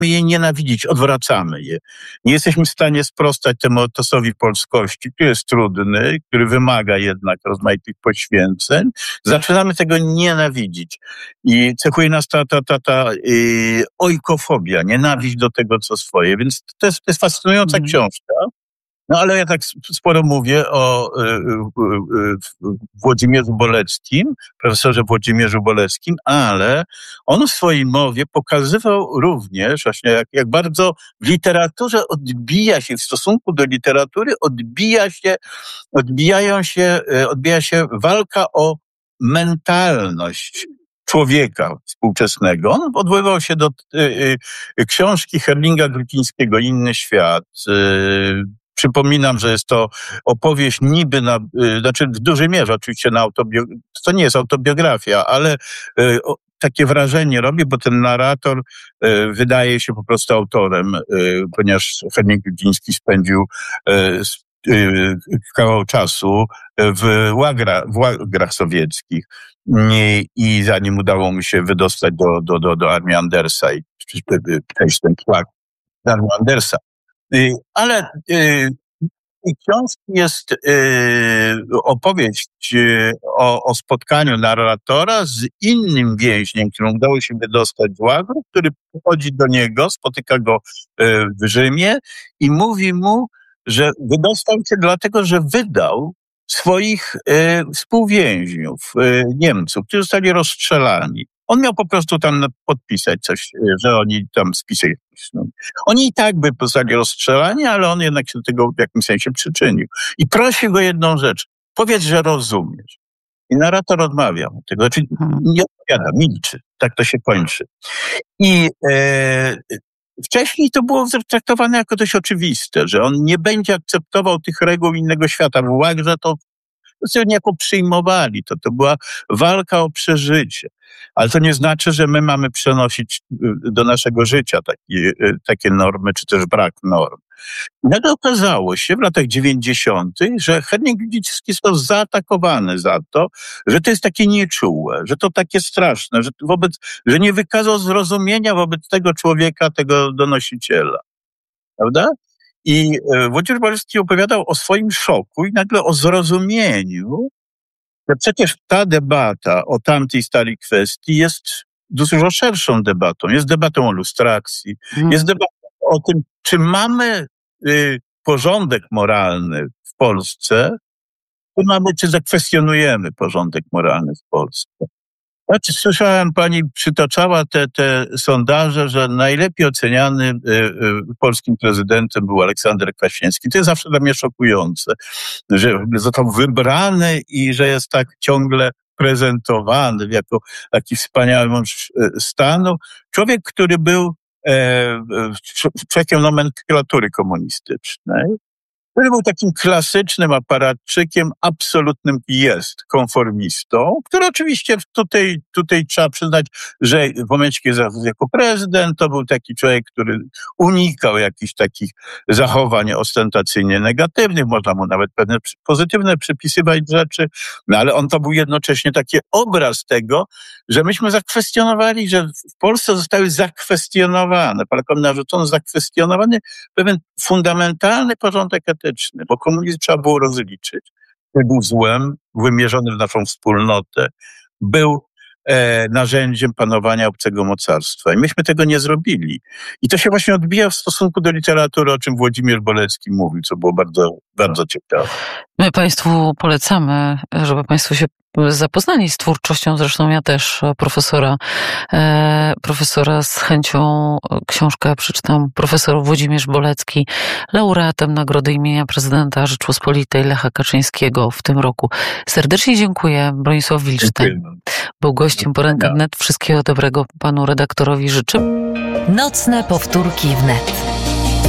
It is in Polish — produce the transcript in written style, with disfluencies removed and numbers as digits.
je nienawidzić, odwracamy je. Nie jesteśmy w stanie sprostać temu etosowi polskości, który jest trudny, który wymaga jednak rozmaitych poświęceń. Zaczynamy tego nienawidzić. I cechuje nas ta ojkofobia, nienawiść do tego, co swoje. Więc to jest fascynująca książka. No ale ja tak sporo mówię o Włodzimierzu Boleckim, profesorze Włodzimierzu Boleckim, ale on w swojej mowie pokazywał również właśnie, jak bardzo w literaturze odbija się, w stosunku do literatury odbija się walka o mentalność człowieka współczesnego. On odwoływał się do książki Herlinga-Grupińskiego „Inny świat”. Przypominam, że jest to opowieść niby znaczy w dużej mierze oczywiście to nie jest autobiografia, ale takie wrażenie robi, bo ten narrator wydaje się po prostu autorem, ponieważ Herling-Grupiński spędził kawał czasu w łagrach sowieckich i zanim udało mu się wydostać do armii Andersa i przejść ten szlak z armii Andersa. Ale tej książki jest opowieść o spotkaniu narratora z innym więźniem, któremu udało się wydostać z łagrów, który przychodzi do niego, spotyka go w Rzymie i mówi mu, że wydostał się dlatego, że wydał swoich współwięźniów, Niemców, którzy zostali rozstrzelani. On miał po prostu tam podpisać coś, że oni tam spisy. Oni i tak by zostali rozstrzelani, ale on jednak się do tego w jakimś sensie przyczynił. I prosi go jedną rzecz. Powiedz, że rozumiesz. I narrator odmawia mu tego. Znaczy nie odpowiada, milczy. Tak to się kończy. I wcześniej to było traktowane jako dość oczywiste, że on nie będzie akceptował tych reguł innego świata. W łagrze to niejako przyjmowali. To była walka o przeżycie. Ale to nie znaczy, że my mamy przenosić do naszego życia takie normy, czy też brak norm. I nagle okazało się w latach 90., że Herling-Grupiński został zaatakowany za to, że to jest takie nieczułe, że to takie straszne, że nie wykazał zrozumienia wobec tego człowieka, tego donosiciela. Prawda? I Włodzimierz Bolecki opowiadał o swoim szoku i nagle o zrozumieniu, że przecież ta debata o tamtej starej kwestii jest dużo szerszą debatą. Jest debatą o lustracji, jest debatą o tym, czy mamy porządek moralny w Polsce, czy zakwestionujemy porządek moralny w Polsce. Znaczy, słyszałem, pani przytaczała te sondaże, że najlepiej oceniany polskim prezydentem był Aleksander Kwaśniewski. To jest zawsze dla mnie szokujące, że został wybrany i że jest tak ciągle prezentowany jako taki wspaniały mąż stanu. Człowiek, który był człowiekiem nomenklatury komunistycznej, który był takim klasycznym aparatczykiem, absolutnym konformistą, który oczywiście tutaj trzeba przyznać, że w momencie, kiedy jako prezydent, to był taki człowiek, który unikał jakichś takich zachowań ostentacyjnie negatywnych, można mu nawet pewne pozytywne przypisywać rzeczy, no ale on to był jednocześnie taki obraz tego, że myśmy zakwestionowali, że w Polsce zostały zakwestionowane, Polakom narzucono zakwestionowany pewien fundamentalny porządek etyczny, bo komunizm trzeba było rozliczyć, był złem wymierzony w naszą wspólnotę, był narzędziem panowania obcego mocarstwa. I myśmy tego nie zrobili. I to się właśnie odbija w stosunku do literatury, o czym Włodzimierz Bolecki mówił, co było bardzo, bardzo ciekawe. My Państwu polecamy, żeby Państwo się zapoznali z twórczością, zresztą ja też profesora z chęcią książkę przeczytam. Profesor Włodzimierz Bolecki, laureatem Nagrody imienia Prezydenta Rzeczypospolitej Lecha Kaczyńskiego w tym roku. Serdecznie dziękuję. Bronisław Wilczstein był gościem Poranka Wnet. Wszystkiego dobrego panu redaktorowi życzę. Nocne powtórki wnet.